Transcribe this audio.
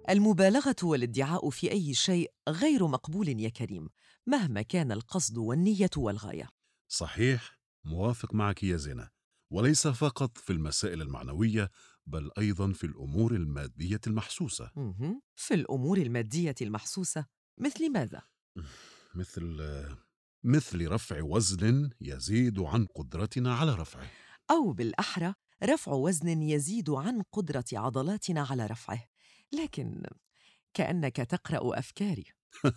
المبالغة والادعاء في أي شيء غير مقبول يا كريم، مهما كان القصد والنية والغاية. صحيح، موافق معك يا زينة، وليس فقط في المسائل المعنوية بل أيضا في الأمور المادية المحسوسة. في الأمور المادية المحسوسة مثل ماذا؟ مثل مثل رفع وزن يزيد عن قدرتنا على رفعه. أو بالأحرى رفع وزن يزيد عن قدرة عضلاتنا على رفعه. لكن كأنك تقرأ أفكاري.